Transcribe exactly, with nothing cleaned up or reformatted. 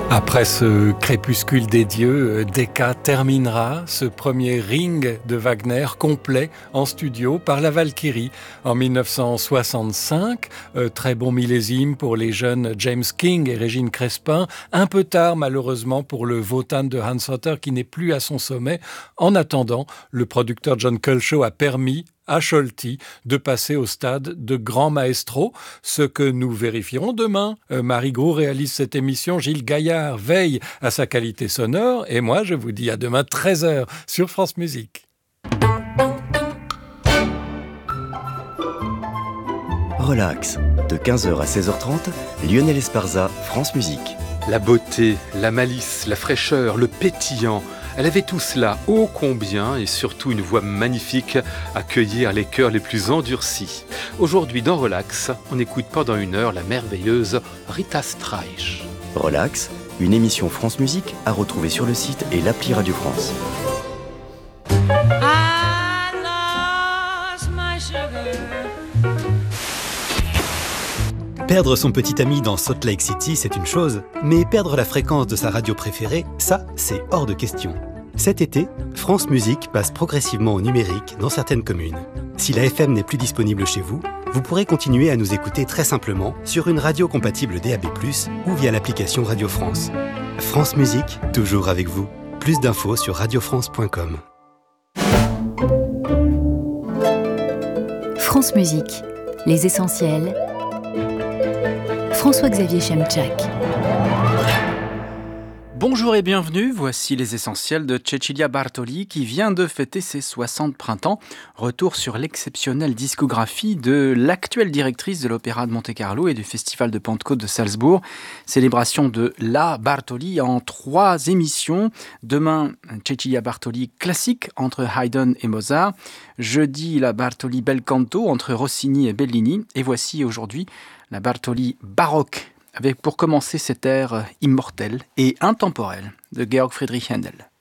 Après ce crépuscule des dieux, Decca terminera ce premier Ring de Wagner complet en studio par la Valkyrie en dix-neuf cent soixante-cinq. Euh, très bon millésime pour les jeunes James King et Régine Crespin. Un peu tard malheureusement pour le Wotan de Hans Hotter qui n'est plus à son sommet. En attendant, le producteur John Culshaw a permis à Scholti de passer au stade de grand maestro, ce que nous vérifierons demain. Euh, Marie Gros réalise cette émission, Gilles Gaillard veille à sa qualité sonore, et moi je vous dis à demain treize heures sur France Musique. Relax, de quinze heures à seize heures trente, Lionel Esparza, France Musique. La beauté, la malice, la fraîcheur, le pétillant, elle avait tout cela, ô combien, et surtout une voix magnifique à cueillir les cœurs les plus endurcis. Aujourd'hui, dans Relax, on écoute pendant une heure la merveilleuse Rita Streich. Relax, une émission France Musique à retrouver sur le site et l'appli Radio France. I lost my sugar. Perdre son petit ami dans Salt Lake City, c'est une chose, mais perdre la fréquence de sa radio préférée, ça, c'est hors de question. Cet été, France Musique passe progressivement au numérique dans certaines communes. Si la F M n'est plus disponible chez vous, vous pourrez continuer à nous écouter très simplement sur une radio compatible D A B plus, ou via l'application Radio France. France Musique, toujours avec vous. Plus d'infos sur radio france point com. France Musique, les essentiels. François-Xavier Chemchak. Bonjour et bienvenue, voici les essentiels de Cecilia Bartoli qui vient de fêter ses soixante printemps. Retour sur l'exceptionnelle discographie de l'actuelle directrice de l'Opéra de Monte-Carlo et du Festival de Pentecôte de Salzbourg. Célébration de la Bartoli en trois émissions. Demain, Cecilia Bartoli classique entre Haydn et Mozart. Jeudi, la Bartoli bel canto entre Rossini et Bellini. Et voici aujourd'hui la Bartoli baroque, avec pour commencer cet air immortel et intemporel de Georg Friedrich Händel.